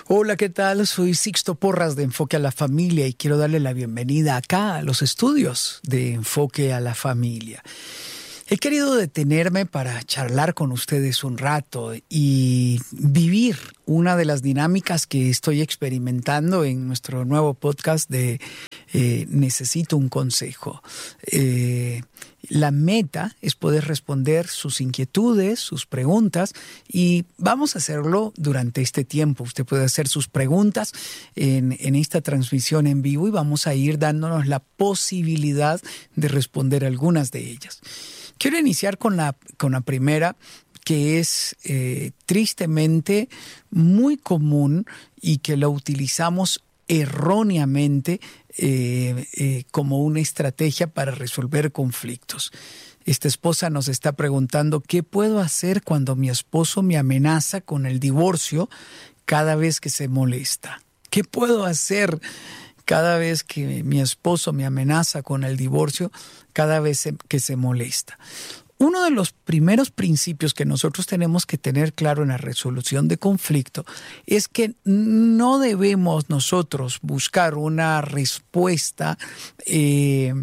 Hola, ¿qué tal? Soy Sixto Porras de Enfoque a la Familia y quiero darle la bienvenida acá a los estudios de Enfoque a la Familia. He querido detenerme para charlar con ustedes un rato y vivir una de las dinámicas que estoy experimentando en nuestro nuevo podcast de Necesito un consejo. La meta es poder responder sus inquietudes, sus preguntas, y vamos a hacerlo durante este tiempo. Usted puede hacer sus preguntas en esta transmisión en vivo y vamos a ir dándonos la posibilidad de responder algunas de ellas. Quiero iniciar con la primera, que es tristemente muy común y que la utilizamos erróneamente como una estrategia para resolver conflictos. Esta esposa nos está preguntando: ¿qué puedo hacer cuando mi esposo me amenaza con el divorcio cada vez que se molesta? ¿Qué puedo hacer cada vez que mi esposo me amenaza con el divorcio cada vez que se molesta? Uno de los primeros principios que nosotros tenemos que tener claro en la resolución de conflicto es que no debemos nosotros buscar una respuesta que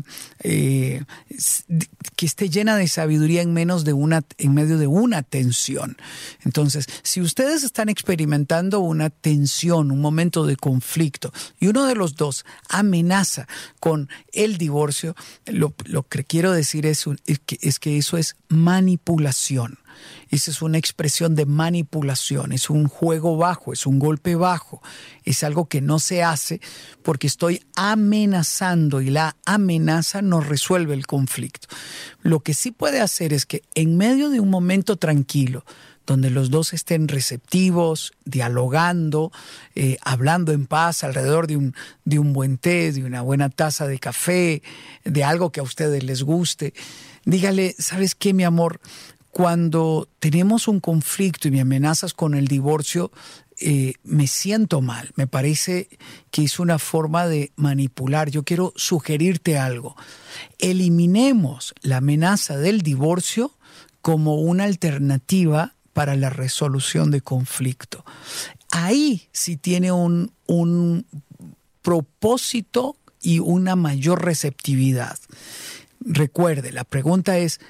esté llena de sabiduría en medio de una tensión. Entonces, si ustedes están experimentando una tensión, un momento de conflicto, y uno de los dos amenaza con el divorcio, lo que quiero decir es que eso es manipulación. Esa es una expresión de manipulación, es un juego bajo, es un golpe bajo, es algo que no se hace porque estoy amenazando y la amenaza no resuelve el conflicto. Lo que sí puede hacer es que en medio de un momento tranquilo, donde los dos estén receptivos, dialogando, hablando en paz alrededor de un buen té, de una buena taza de café, de algo que a ustedes les guste, dígale: ¿sabes qué, mi amor? Cuando tenemos un conflicto y me amenazas con el divorcio, me siento mal. Me parece que es una forma de manipular. Yo quiero sugerirte algo. Eliminemos la amenaza del divorcio como una alternativa para la resolución de conflicto. Ahí sí tiene un propósito y una mayor receptividad. Recuerde, la pregunta es: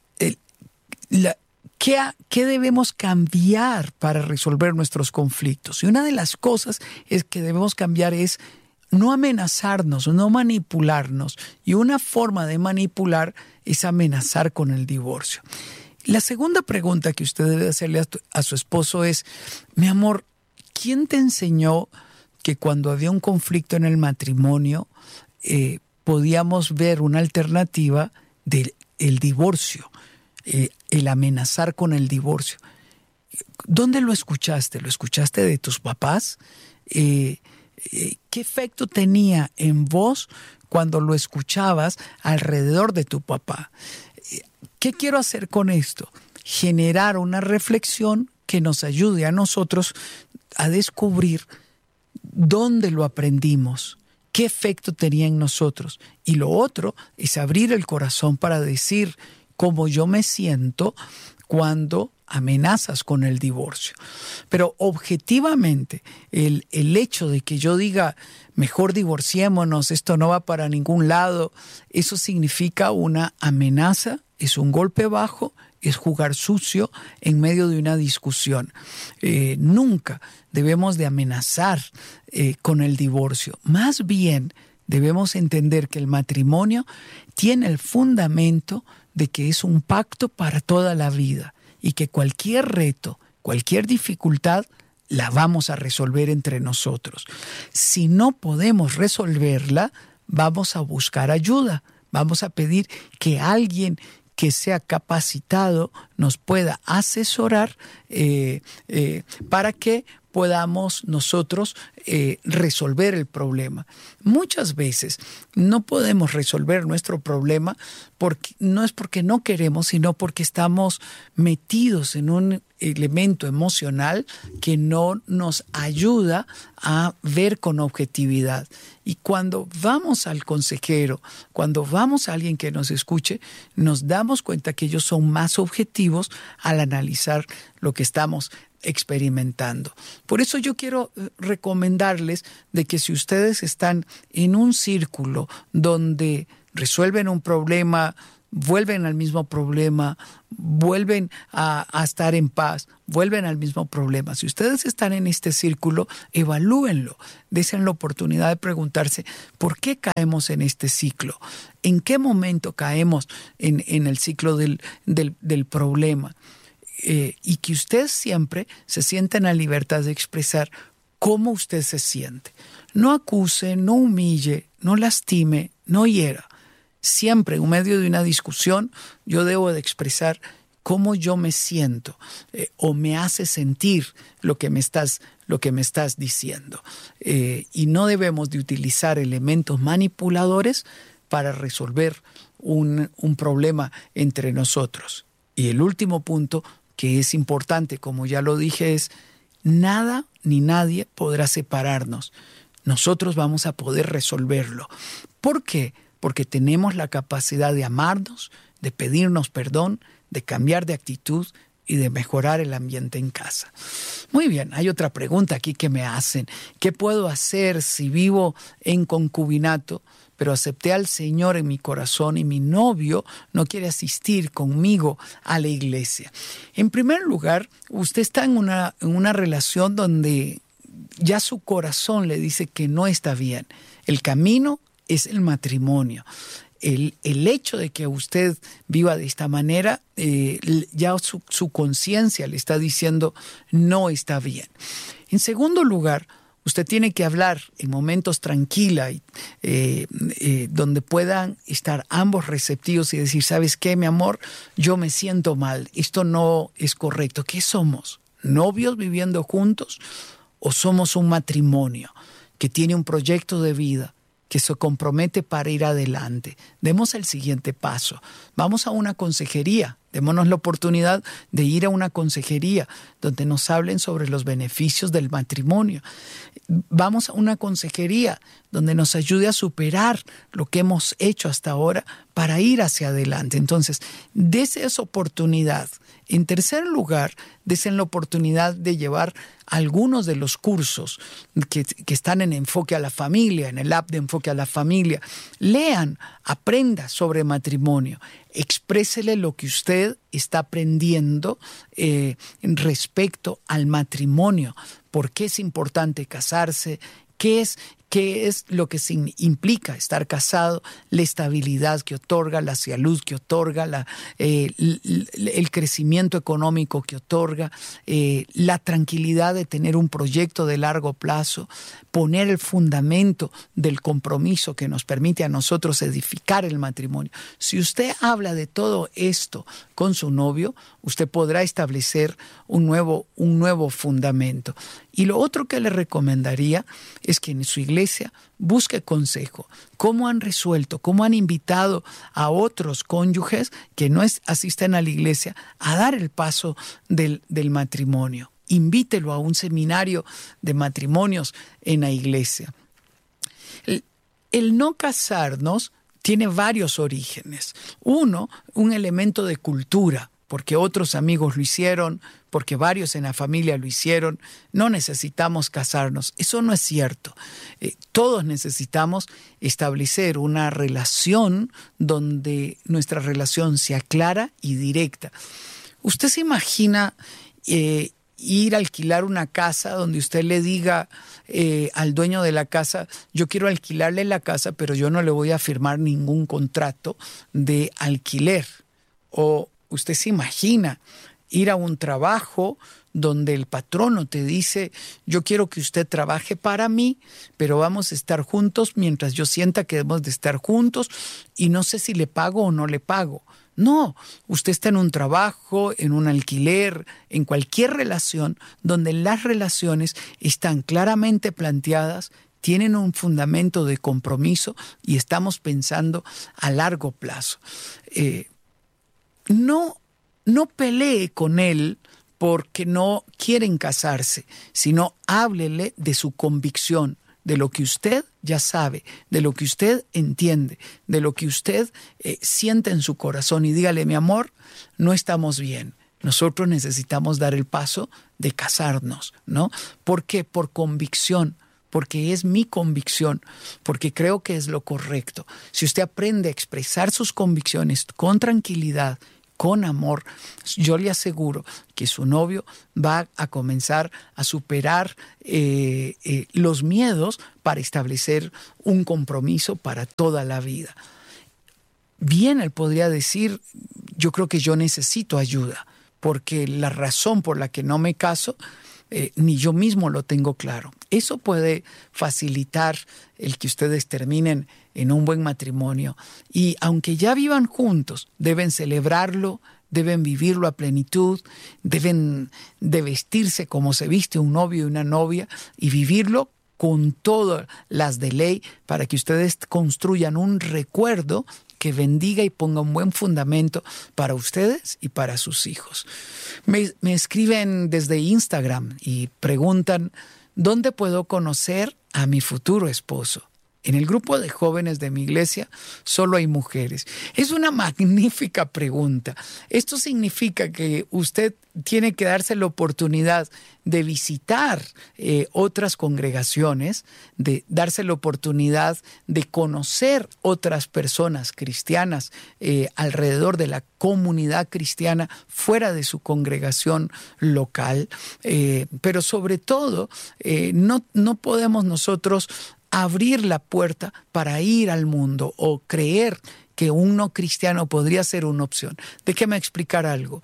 ¿qué debemos cambiar para resolver nuestros conflictos? Y una de las cosas que debemos cambiar es no amenazarnos, no manipularnos. Y una forma de manipular es amenazar con el divorcio. La segunda pregunta que usted debe hacerle a su esposo es: mi amor, ¿quién te enseñó que cuando había un conflicto en el matrimonio podíamos ver una alternativa del divorcio? El amenazar con el divorcio. ¿Dónde lo escuchaste? ¿Lo escuchaste de tus papás? ¿Qué efecto tenía en vos cuando lo escuchabas alrededor de tu papá? ¿Qué quiero hacer con esto? Generar una reflexión que nos ayude a nosotros a descubrir dónde lo aprendimos, qué efecto tenía en nosotros. Y lo otro es abrir el corazón para decir cómo yo me siento cuando amenazas con el divorcio. Pero objetivamente, el hecho de que yo diga: mejor divorciémonos, esto no va para ningún lado, eso significa una amenaza, es un golpe bajo, es jugar sucio en medio de una discusión. Nunca debemos de amenazar con el divorcio. Más bien, debemos entender que el matrimonio tiene el fundamento de que es un pacto para toda la vida y que cualquier reto, cualquier dificultad, la vamos a resolver entre nosotros. Si no podemos resolverla, vamos a buscar ayuda. Vamos a pedir que alguien que sea capacitado nos pueda asesorar para que podamos nosotros resolver el problema. Muchas veces no podemos resolver nuestro problema no es porque no queremos, sino porque estamos metidos en un elemento emocional que no nos ayuda a ver con objetividad. Y cuando vamos al consejero, cuando vamos a alguien que nos escuche, nos damos cuenta que ellos son más objetivos al analizar lo que estamos experimentando. Por eso yo quiero recomendarles de que si ustedes están en un círculo donde resuelven un problema, vuelven al mismo problema, vuelven a estar en paz, vuelven al mismo problema. Si ustedes están en este círculo, evalúenlo, dense la oportunidad de preguntarse ¿por qué caemos en este ciclo? ¿En qué momento caemos en el ciclo del problema? Y que usted siempre se sienta en la libertad de expresar cómo usted se siente. No acuse, no humille, no lastime, no hiera. Siempre en medio de una discusión yo debo de expresar cómo yo me siento o me hace sentir lo que me estás diciendo. Y no debemos de utilizar elementos manipuladores para resolver un problema entre nosotros. Y el último punto, que es importante, como ya lo dije, es nada ni nadie podrá separarnos. Nosotros vamos a poder resolverlo. ¿Por qué? Porque tenemos la capacidad de amarnos, de pedirnos perdón, de cambiar de actitud y de mejorar el ambiente en casa. Muy bien, hay otra pregunta aquí que me hacen. ¿Qué puedo hacer si vivo en concubinato, pero acepté al Señor en mi corazón y mi novio no quiere asistir conmigo a la iglesia? En primer lugar, usted está en una relación donde ya su corazón le dice que no está bien. El camino es el matrimonio. El hecho de que usted viva de esta manera, ya su conciencia le está diciendo no está bien. En segundo lugar, usted tiene que hablar en momentos tranquila, donde puedan estar ambos receptivos y decir, ¿sabes qué, mi amor? Yo me siento mal, esto no es correcto. ¿Qué somos? ¿Novios viviendo juntos? ¿O somos un matrimonio que tiene un proyecto de vida, que se compromete para ir adelante? Demos el siguiente paso. Vamos a una consejería. Démonos la oportunidad de ir a una consejería donde nos hablen sobre los beneficios del matrimonio. Vamos a una consejería donde nos ayude a superar lo que hemos hecho hasta ahora para ir hacia adelante. Entonces, dese esa oportunidad. En tercer lugar, desen la oportunidad de llevar algunos de los cursos que están en Enfoque a la Familia, en el app de Enfoque a la Familia. Lean, aprenda sobre matrimonio. Exprésele lo que usted está aprendiendo respecto al matrimonio. ¿Por qué es importante casarse? ¿Qué es lo que implica estar casado? La estabilidad que otorga, la salud que otorga, el crecimiento económico que otorga, la tranquilidad de tener un proyecto de largo plazo, poner el fundamento del compromiso que nos permite a nosotros edificar el matrimonio. Si usted habla de todo esto con su novio, usted podrá establecer un nuevo fundamento. Y lo otro que le recomendaría es que en su iglesia busque consejo. ¿Cómo han resuelto? ¿Cómo han invitado a otros cónyuges que no asisten a la iglesia a dar el paso del matrimonio? Invítelo a un seminario de matrimonios en la iglesia. El no casarnos tiene varios orígenes. Uno, un elemento de cultura, porque otros amigos lo hicieron, porque varios en la familia lo hicieron. No necesitamos casarnos. Eso no es cierto. Todos necesitamos establecer una relación donde nuestra relación sea clara y directa. ¿Usted se imagina ir a alquilar una casa donde usted le diga al dueño de la casa, yo quiero alquilarle la casa, pero yo no le voy a firmar ningún contrato de alquiler? O usted se imagina ir a un trabajo donde el patrono te dice, yo quiero que usted trabaje para mí, pero vamos a estar juntos mientras yo sienta que debemos de estar juntos y no sé si le pago o no le pago. No, usted está en un trabajo, en un alquiler, en cualquier relación donde las relaciones están claramente planteadas, tienen un fundamento de compromiso y estamos pensando a largo plazo. No pelee con él porque no quieren casarse, sino háblele de su convicción, de lo que usted ya sabe, de lo que usted entiende, de lo que usted siente en su corazón y dígale, mi amor, no estamos bien. nosotros necesitamos dar el paso de casarnos, ¿no? ¿Por qué? Por convicción, porque es mi convicción, porque creo que es lo correcto. Si usted aprende a expresar sus convicciones con tranquilidad, con amor, yo le aseguro que su novio va a comenzar a superar los miedos para establecer un compromiso para toda la vida. Bien, él podría decir, yo creo que yo necesito ayuda, porque la razón por la que no me caso, ni yo mismo lo tengo claro. Eso puede facilitar el que ustedes terminen en un buen matrimonio. Y aunque ya vivan juntos, deben celebrarlo, deben vivirlo a plenitud, deben de vestirse como se viste un novio y una novia y vivirlo con todas las de ley para que ustedes construyan un recuerdo que bendiga y ponga un buen fundamento para ustedes y para sus hijos. Me escriben desde Instagram y preguntan, ¿dónde puedo conocer a mi futuro esposo? En el grupo de jóvenes de mi iglesia solo hay mujeres. Es una magnífica pregunta. Esto significa que usted tiene que darse la oportunidad de visitar otras congregaciones, de darse la oportunidad de conocer otras personas cristianas alrededor de la comunidad cristiana fuera de su congregación local. Pero sobre todo, no podemos nosotros abrir la puerta para ir al mundo o creer que un no cristiano podría ser una opción. Déjeme explicar algo.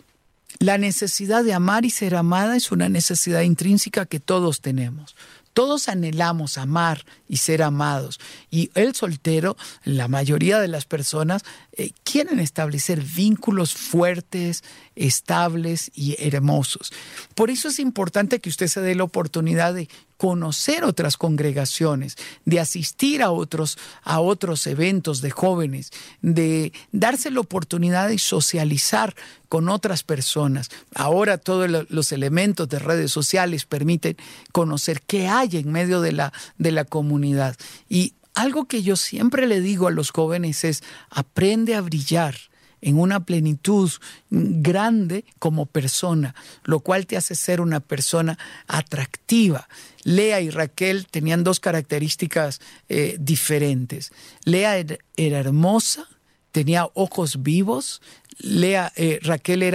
La necesidad de amar y ser amada es una necesidad intrínseca que todos tenemos. Todos anhelamos amar y ser amados. Y el soltero, la mayoría de las personas, quieren establecer vínculos fuertes, estables y hermosos. Por eso es importante que usted se dé la oportunidad de conocer otras congregaciones, de asistir a otros eventos de jóvenes, de darse la oportunidad de socializar con otras personas. Ahora todos los elementos de redes sociales permiten conocer qué hay en medio de la comunidad. Y algo que yo siempre le digo a los jóvenes es, aprende a brillar en una plenitud grande como persona, lo cual te hace ser una persona atractiva. Lea y Raquel tenían dos características diferentes. Lea era hermosa, tenía ojos vivos. Raquel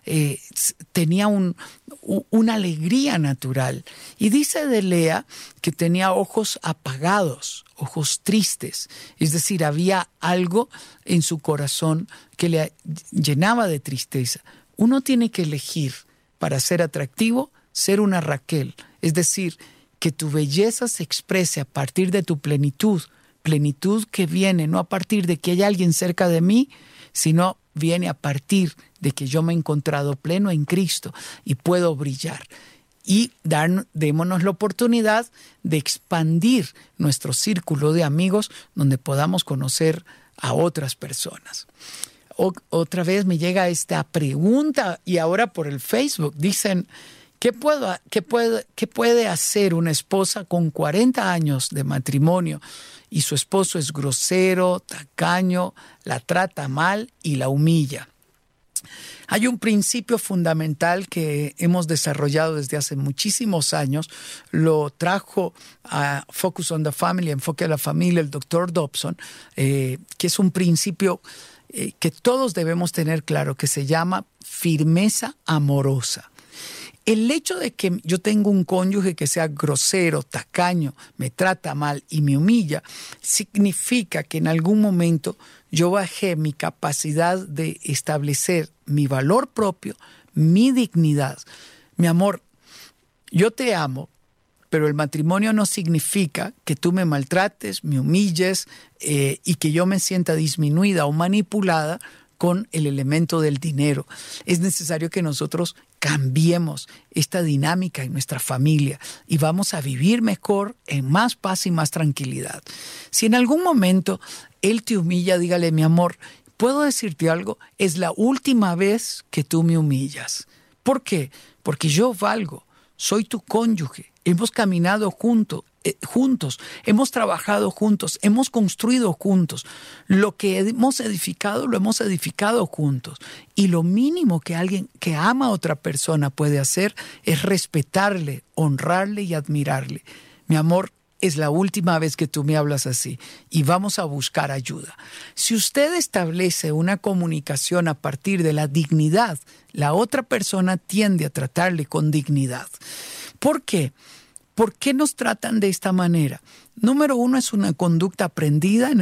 tenía una alegría natural. Y dice de Lea que tenía ojos apagados, ojos tristes. Es decir, había algo en su corazón que le llenaba de tristeza. Uno tiene que elegir para ser atractivo, ser una Raquel. Es decir, que tu belleza se exprese a partir de tu plenitud. Plenitud que viene no a partir de que haya alguien cerca de mí, sino viene a partir de que yo me he encontrado pleno en Cristo y puedo brillar. Y démonos la oportunidad de expandir nuestro círculo de amigos donde podamos conocer a otras personas. Otra vez me llega esta pregunta y ahora por el Facebook dicen, ¿qué puede hacer una esposa con 40 años de matrimonio y su esposo es grosero, tacaño, la trata mal y la humilla? Hay un principio fundamental que hemos desarrollado desde hace muchísimos años, lo trajo a Focus on the Family, Enfoque a la Familia, el Dr. Dobson, que es un principio que todos debemos tener claro, que se llama firmeza amorosa. El hecho de que yo tenga un cónyuge que sea grosero, tacaño, me trata mal y me humilla, significa que en algún momento yo bajé mi capacidad de establecer mi valor propio, mi dignidad. Mi amor, yo te amo, pero el matrimonio no significa que tú me maltrates, me humilles y que yo me sienta disminuida o manipulada con el elemento del dinero. Es necesario que nosotros cambiemos esta dinámica en nuestra familia y vamos a vivir mejor, en más paz y más tranquilidad. Si en algún momento él te humilla, dígale, mi amor, ¿puedo decirte algo? Es la última vez que tú me humillas. ¿Por qué? Porque yo valgo, soy tu cónyuge, hemos caminado juntos, juntos, hemos trabajado juntos, hemos construido juntos. Lo que hemos edificado, lo hemos edificado juntos. Y lo mínimo que alguien que ama a otra persona puede hacer es respetarle, honrarle y admirarle. Mi amor, es la última vez que tú me hablas así y vamos a buscar ayuda. Si usted establece una comunicación a partir de la dignidad, la otra persona tiende a tratarle con dignidad. ¿Por qué? ¿Por qué nos tratan de esta manera? Número uno, es una conducta aprendida en